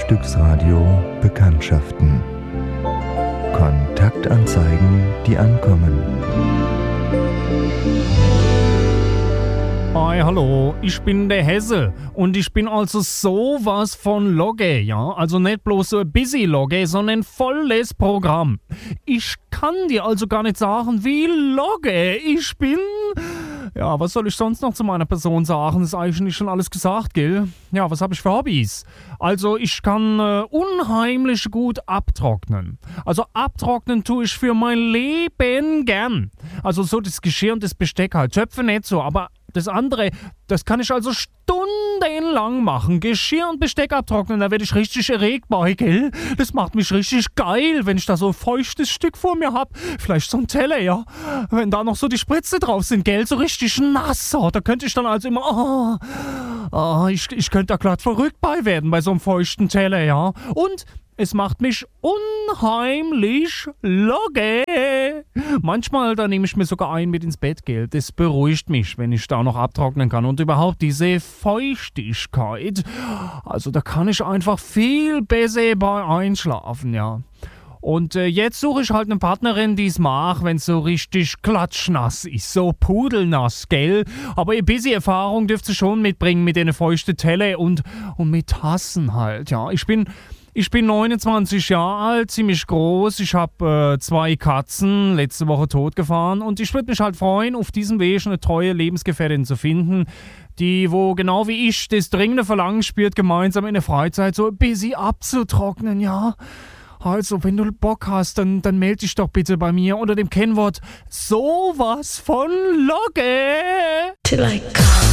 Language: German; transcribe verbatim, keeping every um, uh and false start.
Frühstücksradio Bekanntschaften. Kontaktanzeigen, die ankommen. Hi, hallo, ich bin der Hesse und ich bin also sowas von Logge, ja? Also nicht bloß so ein busy Logge, sondern volles Programm. Ich kann dir also gar nicht sagen, wie Logge ich bin. Ja, was soll ich sonst noch zu meiner Person sagen? Das ist eigentlich schon alles gesagt, gell? Ja, was habe ich für Hobbys? Also ich kann äh, unheimlich gut abtrocknen. Also abtrocknen tue ich für mein Leben gern. Also so das Geschirr und das Besteck halt. Töpfe nicht so, aber das andere, das kann ich also stundenlang machen. Geschirr und Besteck abtrocknen, da werde ich richtig erregt bei, gell? Das macht mich richtig geil, wenn ich da so ein feuchtes Stück vor mir hab. Vielleicht so ein Teller, ja? Wenn da noch so die Spritze drauf sind, gell? So richtig nass. Oh, da könnte ich dann also immer... Oh, oh, ich, ich könnte da glatt verrückt bei werden bei so einem feuchten Teller, ja? Und... es macht mich unheimlich logge. Manchmal, da nehme ich mir sogar einen mit ins Bett, gell. Das beruhigt mich, wenn ich da noch abtrocknen kann. Und überhaupt diese Feuchtigkeit. Also da kann ich einfach viel besser bei einschlafen, ja. Und äh, jetzt suche ich halt eine Partnerin, die es mag, wenn es so richtig klatschnass ist. So pudelnass, gell? Aber ein bisschen Erfahrung dürft ihr schon mitbringen mit den feuchten Teller und, und mit Tassen halt, ja. Ich bin... Ich bin neunundzwanzig Jahre alt, ziemlich groß. Ich habe äh, zwei Katzen, letzte Woche totgefahren. Und ich würde mich halt freuen, auf diesem Weg eine treue Lebensgefährtin zu finden, die, wo genau wie ich das dringende Verlangen spürt, gemeinsam in der Freizeit so ein bisschen abzutrocknen, ja. Also, wenn du Bock hast, dann, dann melde dich doch bitte bei mir unter dem Kennwort sowas von Logge. Till I come.